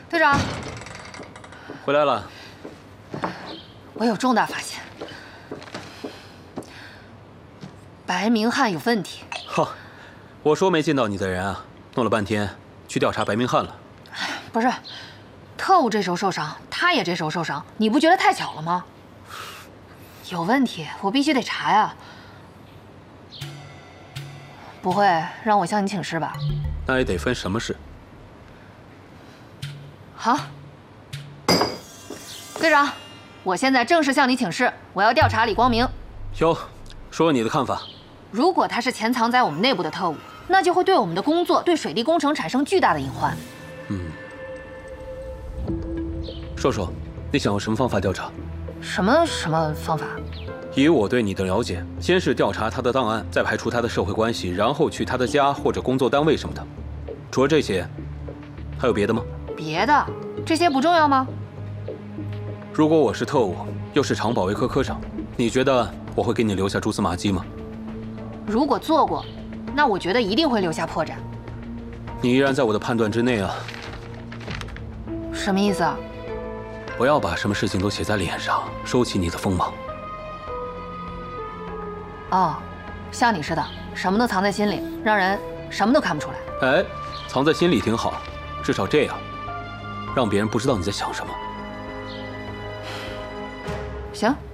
队长， 回来了。 我有重大发现，白明翰有问题。 好，我说没见到你的人啊，弄了半天去调查白明翰了。 不是，特务这时候受伤，他也这时候受伤，你不觉得太巧了吗？有问题，我必须得查呀。不会让我向你请示吧？ 那也得分什么事。 好，队长，我现在正式向你请示，我要调查李光明。 哟，说说你的看法。 如果他是潜藏在我们内部的特务，那就会对我们的工作、对水利工程产生巨大的隐患。 说说，你想用什么方法调查？ 什么方法？ 以我对你的了解，先是调查他的档案，再排除他的社会关系，然后去他的家或者工作单位什么的。除了这些，还有别的吗？ 别的，这些不重要吗？ 如果我是特务，又是厂保卫科科长，你觉得我会给你留下蛛丝马迹吗？ 如果做过，那我觉得一定会留下破绽。 你依然在我的判断之内啊。 什么意思啊？ 不要把什么事情都写在脸上，收起你的锋芒。 哦，像你似的，什么都藏在心里，让人什么都看不出来。 哎，藏在心里挺好，至少这样，让别人不知道你在想什么。 行。